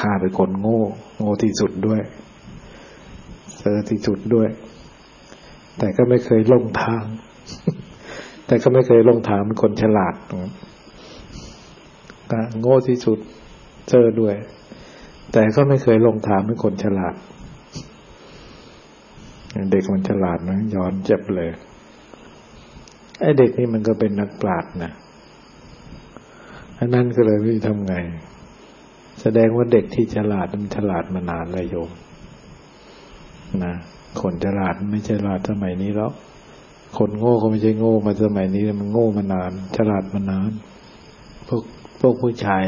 ข้าเป็นคนโง่ที่สุดด้วยเซอร์ที่สุดด้วยแต่ก็ไม่เคยลงทาง แต่ก็ไม่เคยลงทางเป็นคนฉลาดโง่ที่สุดเซอร์ด้วยแต่ก็ไม่เคยลงทางเป็นคนฉลาดเด็กมันฉลาดนะย้อนเจ็บเลยไอ้เด็กนี่มันก็เป็นนักปราชญ์นะอันนั้นก็เลยไม่ทำไงแสดงว่าเด็กที่ฉลาดมันฉลาดมานานเลยโยมนะคนฉลาดไม่ฉลาดสมัยนี้แล้วคนโง่ก็ไม่ใช่โง่มาสมัยนี้มันโง่มานานฉลาดมานานพวกผู้ชาย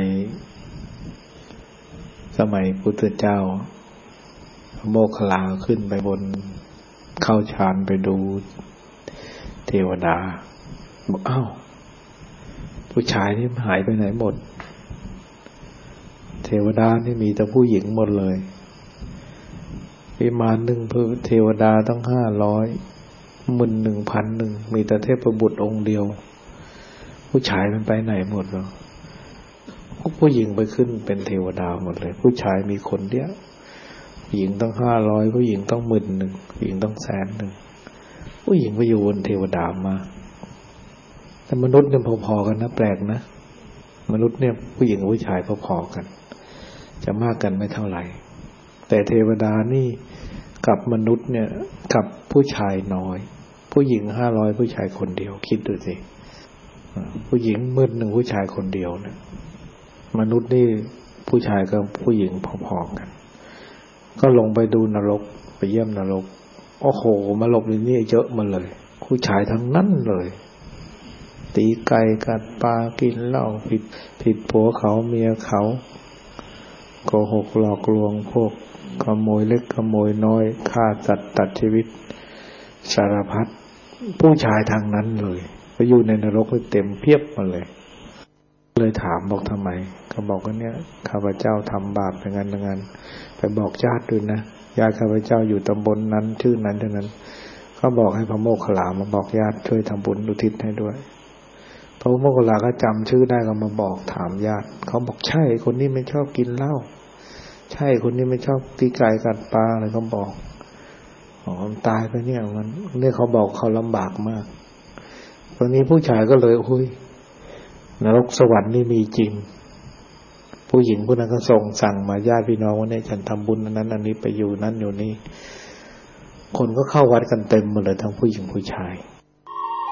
สมัยพุทธเจ้าโมคคัลลาขึ้นไปบนเข้าฌานไปดูเทวดาบอกอ้าวผู้ชายนี่หายไปไหนหมดเทวดานี่มีแต่ผู้หญิงหมดเลยวิมานหนึ่งเพื่อเทวดาต้อง500,000 มีแต่เทพบุตรองค์เดียวผู้ชายมันไปไหนหมดหรอผู้หญิงไปขึ้นเป็นเทวดาหมดเลยผู้ชายมีคนเดียวผู้หญิงต้อง500ผู้หญิงต้อง10,000ผู้หญิงต้อง100,000ผู้หญิงไปอยู่บนเทวดามาแต่มนุษย์เนี่ยพอๆกันนะแปลกนะมนุษย์เนี่ยผู้หญิงกับผู้ชายพอๆกันจะมากกันไม่เท่าไหร่แต่เทวดานี่กับมนุษย์เนี่ยกับผู้ชายน้อยผู้หญิง500ผู้ชายคนเดียวคิดดูสิผู้หญิง10,000ผู้ชายคนเดียวเนี่ยมนุษย์นี่ผู้ชายกับผู้หญิงพอๆกันก็ลงไปดูนรกไปเยี่ยมนรกโอ้โหมาหลบในนี่เยอะมาเลยผู้ชายทั้งนั้นเลยตีไก่กัดปลากินเหล้าผิดผัวเขาเมียเขาโกหกหลอกลวงพวกขโมยเล็กขโมยน้อยฆ่าสัตว์ตัดชีวิตสารพัดผู้ชายทางนั้นเลยไปอยู่ในนรกเต็มเพียบมาเลยถามบอกทำไมเขาบอกว่าเนี่ยข้าพเจ้าทำบาปอย่างนั้นไปบอกญาติด้วยนะญาติข้าพเจ้าอยู่ตำบลนั้นชื่อนั้นเท่านั้นเขาบอกให้พระโมคคัลลามาบอกญาติช่วยทำบุญอุทิศให้ด้วยพระโมคคัลลาก็จำชื่อได้ก็มาบอกถามญาติเขาบอกใช่คนนี้ไม่ชอบกินเหล้าใช่คนนี้ไม่ชอบตีไก่กัดปลาอะไรเขาบอกมันตายไปเนี่ยมันเนี่ยเขาบอกเขาลำบากมากตอนนี้ผู้ชายก็เลยอุ้ยนรกสวรรค์นี่มีจริงผู้หญิงผู้นั้นก็ส่งสั่งมาญาติพี่น้องว่าเนี่ยฉันทำบุญนั้นอันนี้ไปอยู่นั้นอยู่นี่คนก็เข้าวัดกันเต็มหมดเลยทั้งผู้หญิงผู้ชาย